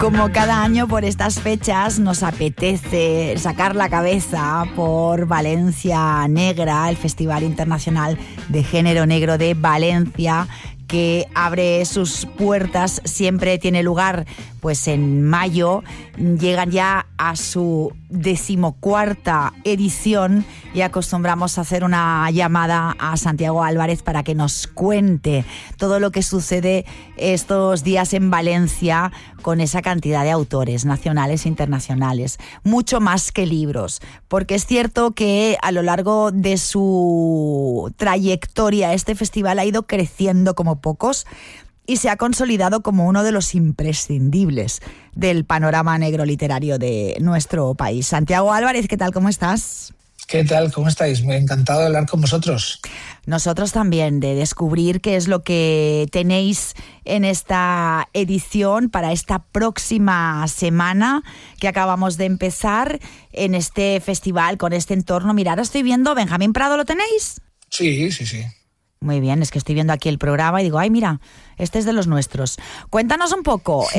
Como cada año por estas fechas nos apetece sacar la cabeza por Valencia Negra, el Festival Internacional de Género Negro de Valencia, que abre sus puertas, siempre tiene lugar pues en mayo. Llegan ya a su 14ª edición y acostumbramos a hacer una llamada a Santiago Álvarez para que nos cuente todo lo que sucede estos días en Valencia con esa cantidad de autores nacionales e internacionales, mucho más que libros, porque es cierto que a lo largo de su trayectoria este festival ha ido creciendo como pocos y se ha consolidado como uno de los imprescindibles del panorama negro literario de nuestro país. Santiago Álvarez, ¿qué tal? ¿Cómo estás? ¿Qué tal? ¿Cómo estáis? Me ha encantado de hablar con vosotros. Nosotros también, de descubrir qué es lo que tenéis en esta edición para esta próxima semana que acabamos de empezar en este festival, con este entorno. Mira, ahora estoy viendo, Benjamín Prado, ¿lo tenéis? Sí. Muy bien, es que estoy viendo aquí el programa y digo, ay, mira, este es de los nuestros. Cuéntanos un poco,